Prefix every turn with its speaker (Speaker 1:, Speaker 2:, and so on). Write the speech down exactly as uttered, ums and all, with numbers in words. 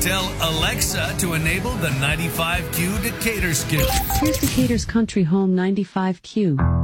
Speaker 1: Tell Alexa to enable the ninety-five Q Decatur skill.
Speaker 2: Here's Decatur's Country Home ninety-five Q.